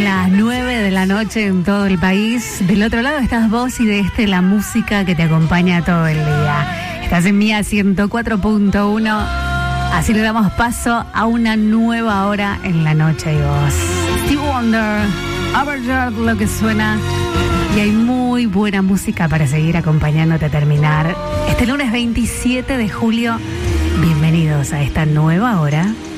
las 9 de la noche en todo el país. Del otro lado estás vos y de este la música que te acompaña todo el día. Estás en Mía 104.1. Así le damos paso a una nueva hora en la noche y vos. Stevie Wonder, Overjoyed, lo que suena. Y hay muy buena música para seguir acompañándote a terminar este lunes 27 de julio. Bienvenidos a esta nueva hora